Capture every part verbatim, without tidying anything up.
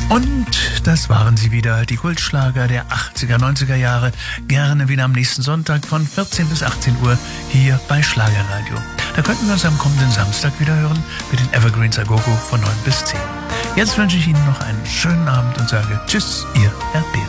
Und das waren sie wieder, die Kultschlager der achtziger, neunziger Jahre. Gerne wieder am nächsten Sonntag von vierzehn bis achtzehn Uhr hier bei Schlagerradio. Da könnten wir uns am kommenden Samstag wieder hören mit den Evergreens Agogo von neun bis zehn. Jetzt wünsche ich Ihnen noch einen schönen Abend und sage Tschüss, Ihr Herr Beer.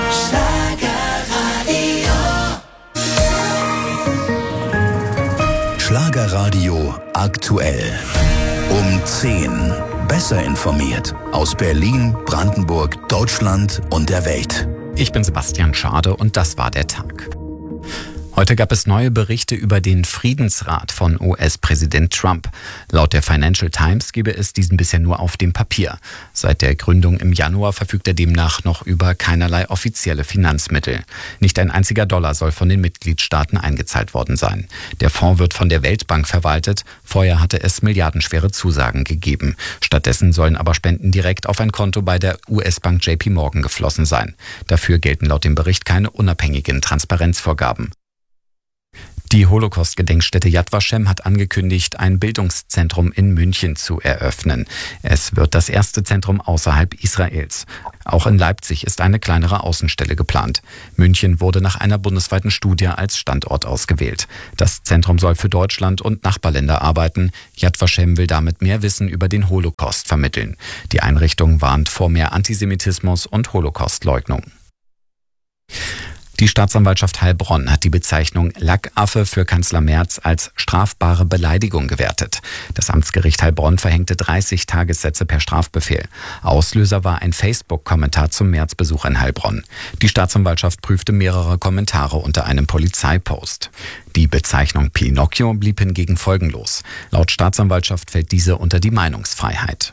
Schlagerradio. Schlagerradio aktuell. Um zehn. Besser informiert aus Berlin, Brandenburg, Deutschland und der Welt. Ich bin Sebastian Schade und das war der Tag. Heute gab es neue Berichte über den Friedensrat von U S-Präsident Trump. Laut der Financial Times gebe es diesen bisher nur auf dem Papier. Seit der Gründung im Januar verfügt er demnach noch über keinerlei offizielle Finanzmittel. Nicht ein einziger Dollar soll von den Mitgliedstaaten eingezahlt worden sein. Der Fonds wird von der Weltbank verwaltet. Vorher hatte es milliardenschwere Zusagen gegeben. Stattdessen sollen aber Spenden direkt auf ein Konto bei der U S-Bank J P Morgan geflossen sein. Dafür gelten laut dem Bericht keine unabhängigen Transparenzvorgaben. Die Holocaust-Gedenkstätte Yad Vashem hat angekündigt, ein Bildungszentrum in München zu eröffnen. Es wird das erste Zentrum außerhalb Israels. Auch in Leipzig ist eine kleinere Außenstelle geplant. München wurde nach einer bundesweiten Studie als Standort ausgewählt. Das Zentrum soll für Deutschland und Nachbarländer arbeiten. Yad Vashem will damit mehr Wissen über den Holocaust vermitteln. Die Einrichtung warnt vor mehr Antisemitismus und Holocaustleugnung. Die Staatsanwaltschaft Heilbronn hat die Bezeichnung Lackaffe für Kanzler Merz als strafbare Beleidigung gewertet. Das Amtsgericht Heilbronn verhängte dreißig Tagessätze per Strafbefehl. Auslöser war ein Facebook-Kommentar zum Merz-Besuch in Heilbronn. Die Staatsanwaltschaft prüfte mehrere Kommentare unter einem Polizeipost. Die Bezeichnung Pinocchio blieb hingegen folgenlos. Laut Staatsanwaltschaft fällt diese unter die Meinungsfreiheit.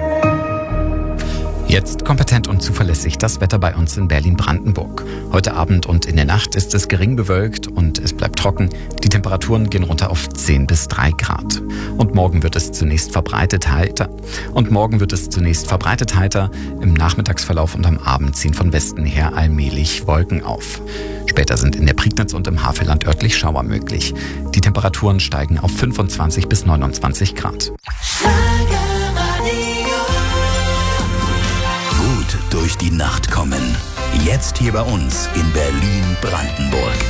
Jetzt kompetent und zuverlässig das Wetter bei uns in Berlin-Brandenburg. Heute Abend und in der Nacht ist es gering bewölkt und es bleibt trocken. Die Temperaturen gehen runter auf zehn bis drei Grad. Und morgen wird es zunächst verbreitet heiter. Und morgen wird es zunächst verbreitet heiter. Im Nachmittagsverlauf und am Abend ziehen von Westen her allmählich Wolken auf. Später sind in der Prignitz und im Havelland örtlich Schauer möglich. Die Temperaturen steigen auf fünfundzwanzig bis neunundzwanzig Grad. Gut durch die Nacht kommen. Jetzt hier bei uns in Berlin-Brandenburg.